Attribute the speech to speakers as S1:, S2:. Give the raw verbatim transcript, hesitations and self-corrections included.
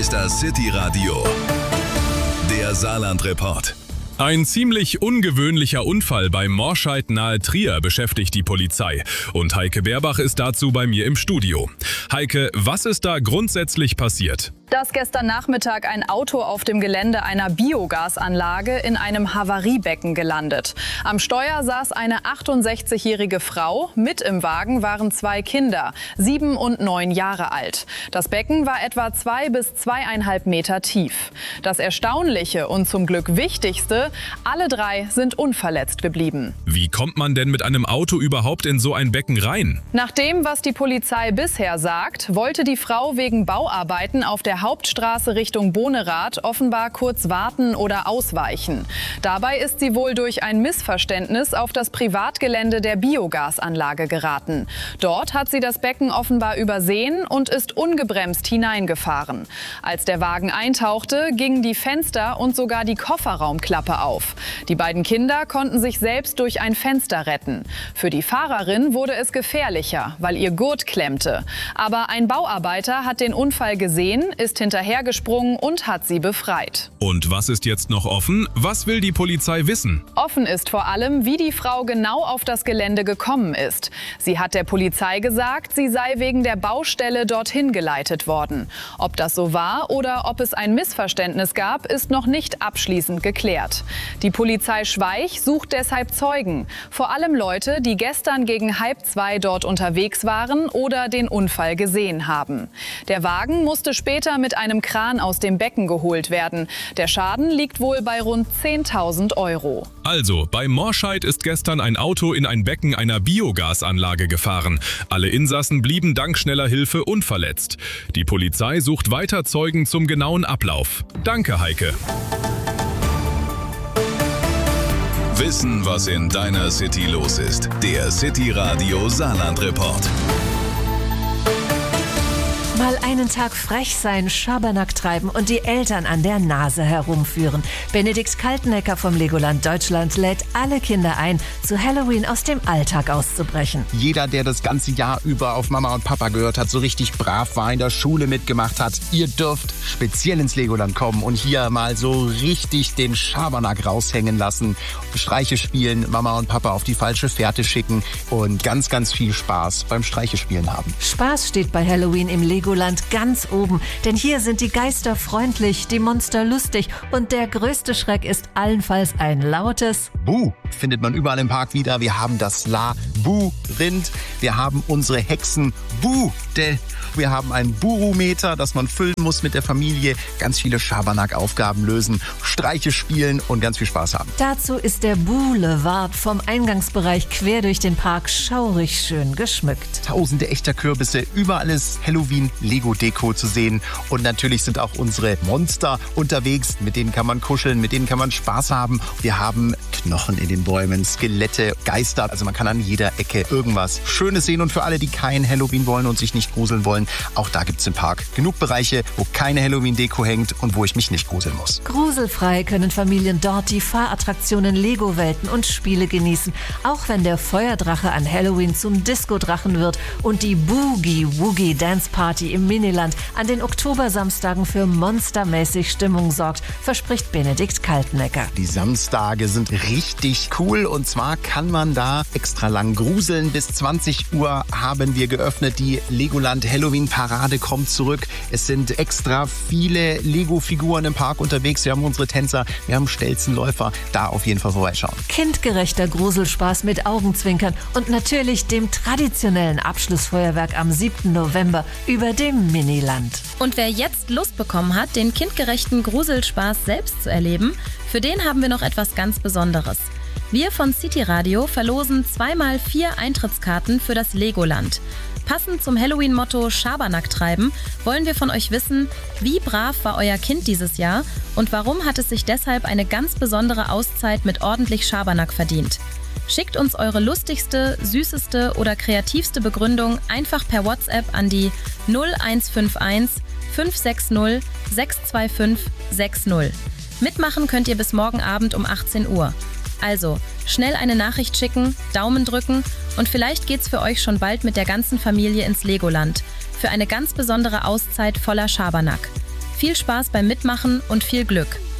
S1: ist das City-Radio, der Saarland-Report.
S2: Ein ziemlich ungewöhnlicher Unfall bei Morscheid nahe Trier beschäftigt die Polizei. Und Heike Beerbach ist dazu bei mir im Studio. Heike, was ist da grundsätzlich passiert?
S3: Dass gestern Nachmittag ein Auto auf dem Gelände einer Biogasanlage in einem Havariebecken gelandet. Am Steuer saß eine achtundsechzigjährige Frau. Mit im Wagen waren zwei Kinder, sieben und neun Jahre alt. Das Becken war etwa zwei bis zweieinhalb Meter tief. Das Erstaunliche und zum Glück Wichtigste: alle drei sind unverletzt geblieben.
S2: Wie kommt man denn mit einem Auto überhaupt in so ein Becken rein?
S3: Nach dem, was die Polizei bisher sagt, wollte die Frau wegen Bauarbeiten auf der Hauptstraße Richtung Bonerath offenbar kurz warten oder ausweichen. Dabei ist sie wohl durch ein Missverständnis auf das Privatgelände der Biogasanlage geraten. Dort hat sie das Becken offenbar übersehen und ist ungebremst hineingefahren. Als der Wagen eintauchte, gingen die Fenster und sogar die Kofferraumklappe auf. Die beiden Kinder konnten sich selbst durch ein Fenster retten. Für die Fahrerin wurde es gefährlicher, weil ihr Gurt klemmte. Aber ein Bauarbeiter hat den Unfall gesehen, ist hinterhergesprungen und hat sie befreit.
S2: Und was ist jetzt noch offen? Was will die Polizei wissen?
S3: Offen ist vor allem, wie die Frau genau auf das Gelände gekommen ist. Sie hat der Polizei gesagt, sie sei wegen der Baustelle dorthin geleitet worden. Ob das so war oder ob es ein Missverständnis gab, ist noch nicht abschließend geklärt. Die Polizei Schweich sucht deshalb Zeugen. Vor allem Leute, die gestern gegen halb zwei dort unterwegs waren oder den Unfall gesehen haben. Der Wagen musste später mit einem Kran aus dem Becken geholt werden. Der Schaden liegt wohl bei rund zehntausend Euro.
S2: Also, bei Morscheid ist gestern ein Auto in ein Becken einer Biogasanlage gefahren. Alle Insassen blieben dank schneller Hilfe unverletzt. Die Polizei sucht weiter Zeugen zum genauen Ablauf. Danke, Heike.
S1: Wissen, was in deiner City los ist. Der City-Radio Saarland-Report.
S4: Mal einen Tag frech sein, Schabernack treiben und die Eltern an der Nase herumführen. Benedikt Kaltenecker vom Legoland Deutschland lädt alle Kinder ein, zu Halloween aus dem Alltag auszubrechen.
S5: Jeder, der das ganze Jahr über auf Mama und Papa gehört hat, so richtig brav war, in der Schule mitgemacht hat, ihr dürft speziell ins Legoland kommen und hier mal so richtig den Schabernack raushängen lassen. Streiche spielen, Mama und Papa auf die falsche Fährte schicken und ganz, ganz viel Spaß beim Streiche spielen haben.
S4: Spaß steht bei Halloween im Legoland ganz oben, denn hier sind die Geister freundlich, die Monster lustig und der größte Schreck ist allenfalls ein lautes
S5: Buh findet man überall im Park wieder. Wir haben das La-Bu-Rind, wir haben unsere Hexen Bude, wir haben ein Burumeter, das man füllen muss mit der Familie, ganz viele Schabernack-Aufgaben lösen, Streiche spielen und ganz viel Spaß haben.
S4: Dazu ist der Boulevard vom Eingangsbereich quer durch den Park schaurig schön geschmückt.
S5: Tausende echter Kürbisse, überall ist Halloween-Lego-Deko zu sehen und natürlich sind auch unsere Monster unterwegs, mit denen kann man kuscheln, mit denen kann man Spaß haben. Wir haben Knochen in den Bäumen, Skelette, Geister, also man kann an jeder Ecke irgendwas Schönes sehen und für alle, die kein Halloween wollen und sich nicht gruseln wollen, auch da gibt's im Park genug Bereiche, wo keine Halloween-Deko hängt und wo ich mich nicht gruseln muss.
S4: Gruselfrei können Familien dort die Fahrattraktionen, Lego-Welten und Spiele genießen, auch wenn der Feuerdrache an Halloween zum Disco-Drachen wird und die Boogie-Woogie-Dance-Party im Miniland an den Oktobersamstagen für monstermäßig Stimmung sorgt, verspricht Benedikt Kaltenecker.
S5: Die Samstage sind richtig cool und zwar kann man da extra lang gruseln. Bis zwanzig Uhr haben wir geöffnet. Die Legoland Halloween-Parade kommt zurück. Es sind extra viele Lego-Figuren im Park unterwegs. Wir haben unsere Tänzer, wir haben Stelzenläufer. Da auf jeden Fall vorbeischauen.
S4: Kindgerechter Gruselspaß mit Augenzwinkern und natürlich dem traditionellen Abschlussfeuerwerk am siebten November über dem Miniland.
S6: Und wer jetzt Lust bekommen hat, den kindgerechten Gruselspaß selbst zu erleben, für den haben wir noch etwas ganz Besonderes. Wir von City Radio verlosen zweimal vier Eintrittskarten für das Legoland. Passend zum Halloween-Motto Schabernack treiben, wollen wir von euch wissen, wie brav war euer Kind dieses Jahr und warum hat es sich deshalb eine ganz besondere Auszeit mit ordentlich Schabernack verdient. Schickt uns eure lustigste, süßeste oder kreativste Begründung einfach per WhatsApp an die null eins fünf eins fünf sechs null sechs zwei fünf sechs null. Mitmachen könnt ihr bis morgen Abend um achtzehn Uhr. Also, schnell eine Nachricht schicken, Daumen drücken und vielleicht geht's für euch schon bald mit der ganzen Familie ins Legoland für eine ganz besondere Auszeit voller Schabernack. Viel Spaß beim Mitmachen und viel Glück.